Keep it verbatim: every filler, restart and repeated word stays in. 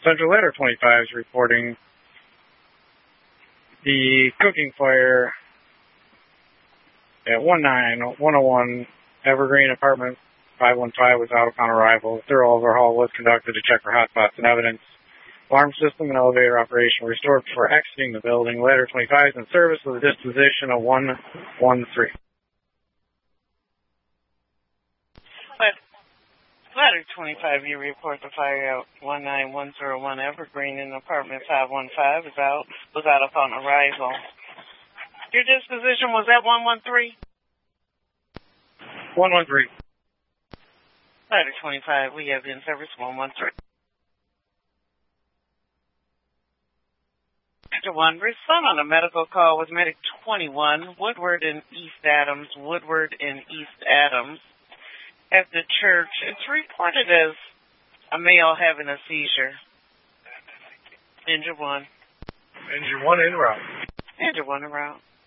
Central Ladder twenty-five is reporting the cooking fire at one nine one oh one Evergreen Apartment five one five was out upon arrival. A thorough overhaul was conducted to check for hotspots and evidence. Alarm system and elevator operation restored before exiting the building. Ladder twenty-five is in service with a disposition of one one three. Ladder twenty-five, you report the fire out one nine one zero one Evergreen in apartment five one five is out, was out upon arrival. Your disposition was at one one three? one one three. Ladder twenty-five, we have in service one one three. Ladder one, respond on a medical call with Medic twenty-one, Woodward and East Adams, Woodward and East Adams. At the church, it's reported as a male having a seizure. Engine one. Engine one en route. Engine one en route.